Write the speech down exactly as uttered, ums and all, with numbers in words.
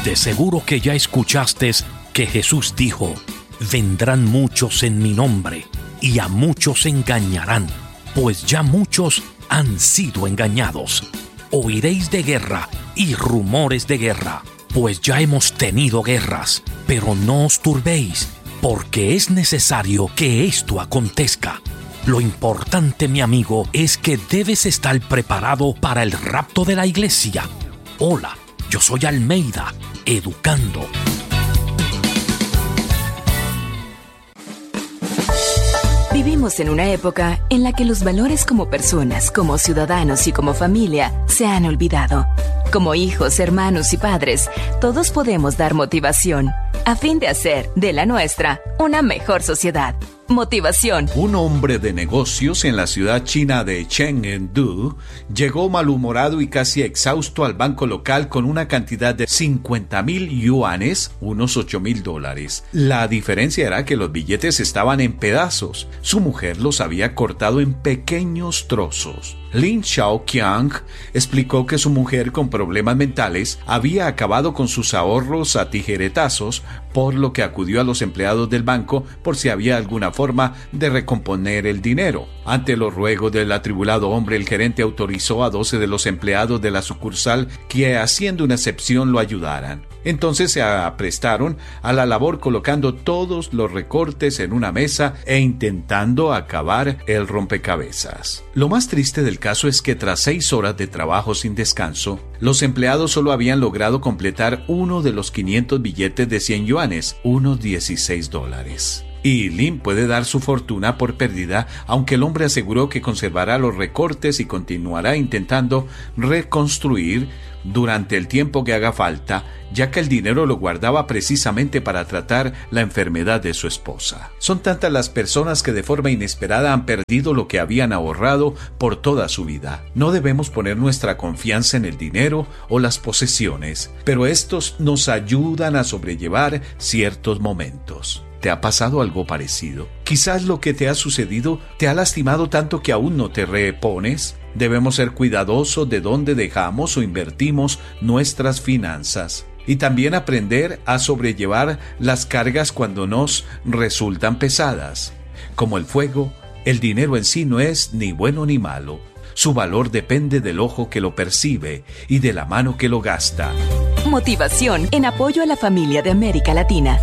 De seguro que ya escuchaste que Jesús dijo: vendrán muchos en mi nombre, y a muchos engañarán, pues ya muchos han sido engañados. Oiréis de guerra y rumores de guerra, pues ya hemos tenido guerras, pero no os turbéis, porque es necesario que esto acontezca. Lo importante, mi amigo, es que debes estar preparado para el rapto de la iglesia. Hola, yo soy Almeida, educando. Vivimos en una época en la que los valores como personas, como ciudadanos y como familia se han olvidado. Como hijos, hermanos y padres, todos podemos dar motivación a fin de hacer de la nuestra una mejor sociedad. Motivación. Un hombre de negocios en la ciudad china de Chengdu llegó malhumorado y casi exhausto al banco local con una cantidad de cincuenta mil yuanes, unos ocho mil dólares. La diferencia era que los billetes estaban en pedazos. Su mujer los había cortado en pequeños trozos. Lin Xiaoqiang explicó que su mujer, con problemas mentales, había acabado con sus ahorros a tijeretazos, por lo que acudió a los empleados del banco por si había alguna forma de recomponer el dinero. Ante los ruegos del atribulado hombre, el gerente autorizó a doce de los empleados de la sucursal que, haciendo una excepción, lo ayudaran. Entonces se aprestaron a la labor colocando todos los recortes en una mesa e intentando acabar el rompecabezas. Lo más triste del caso es que tras seis horas de trabajo sin descanso, los empleados solo habían logrado completar uno de los quinientos billetes de cien yuanes, unos dieciséis dólares. Y Lin puede dar su fortuna por perdida, aunque el hombre aseguró que conservará los recortes y continuará intentando reconstruir durante el tiempo que haga falta, ya que el dinero lo guardaba precisamente para tratar la enfermedad de su esposa. Son tantas las personas que de forma inesperada han perdido lo que habían ahorrado por toda su vida. No debemos poner nuestra confianza en el dinero o las posesiones, pero estos nos ayudan a sobrellevar ciertos momentos. ¿Te ha pasado algo parecido? Quizás lo que te ha sucedido te ha lastimado tanto que aún no te repones. Debemos ser cuidadosos de dónde dejamos o invertimos nuestras finanzas y también aprender a sobrellevar las cargas cuando nos resultan pesadas. Como el fuego, el dinero en sí no es ni bueno ni malo. Su valor depende del ojo que lo percibe y de la mano que lo gasta. Motivación en apoyo a la familia de América Latina.